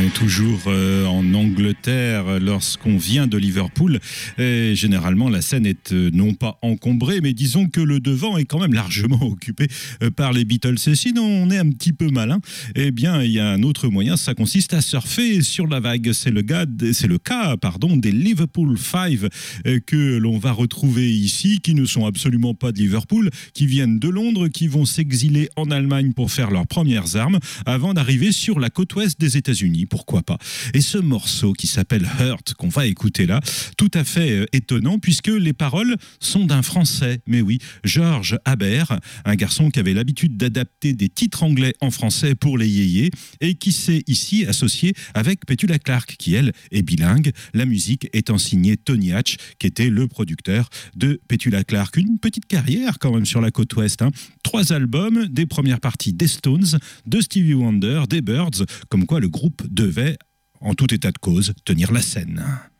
est toujours en Angleterre lorsqu'on vient de Liverpool. Et généralement, la scène est non pas encombrée, mais disons que le devant est quand même largement occupé par les Beatles. Et sinon, on est un petit peu malin. Eh bien, il y a un autre moyen. Ça consiste à surfer sur la vague. C'est le cas des Liverpool 5 que l'on va retrouver ici, qui ne sont absolument pas de Liverpool, qui viennent de Londres, qui vont s'exiler en Allemagne pour faire leurs premières armes avant d'arriver sur la côte ouest des États-Unis, pourquoi pas. Et ce morceau qui s'appelle Hurt, qu'on va écouter là, tout à fait étonnant, puisque les paroles sont d'un Français, mais oui, Georges Habert, un garçon qui avait l'habitude d'adapter des titres anglais en français pour les yéyés, et qui s'est ici associé avec Petula Clark, qui elle est bilingue, la musique étant signée Tony Hatch, qui était le producteur de Petula Clark. Une petite carrière quand même sur la côte ouest, 3 albums, des premières parties des Stones, de Stevie Wonder, des Birds, comme quoi le groupe devait, en tout état de cause, tenir la scène.